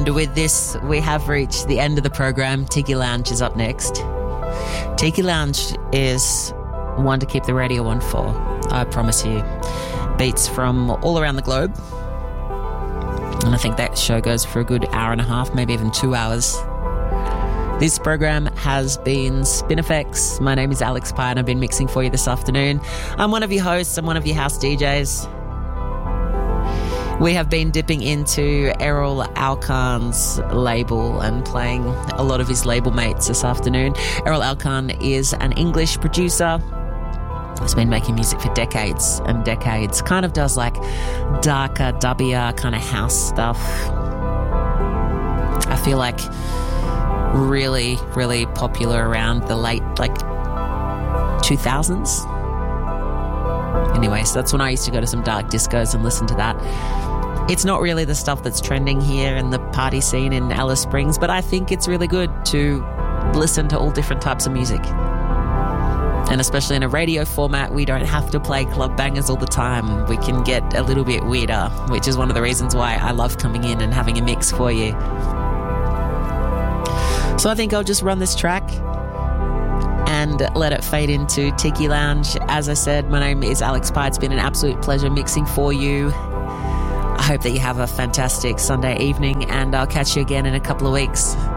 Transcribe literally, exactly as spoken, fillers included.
And with this, we have reached the end of the program. Tiki Lounge is up next. Tiki Lounge is one to keep the radio on for, I promise you. Beats from all around the globe. And I think that show goes for a good hour and a half, maybe even two hours. This program has been Spinifex. My name is Alex Pye and I've been mixing for you this afternoon. I'm one of your hosts. I'm one of your house D Js. We have been dipping into Errol Alkan's label and playing a lot of his label mates this afternoon. Errol Alkan is an English producer. He's been making music for decades and decades. Kind of does like darker, dubbier kind of house stuff. I feel like really, really popular around the late, like, two thousands. Anyways, that's when I used to go to some dark discos and listen to that. It's not really the stuff that's trending here in the party scene in Alice Springs, but I think it's really good to listen to all different types of music. And especially in a radio format, we don't have to play club bangers all the time. We can get a little bit weirder, which is one of the reasons why I love coming in and having a mix for you. So I think I'll just run this track and let it fade into Tiki Lounge. As I said, my name is Alex Pye. It's been an absolute pleasure mixing for you. I hope that you have a fantastic Sunday evening, and I'll catch you again in a couple of weeks.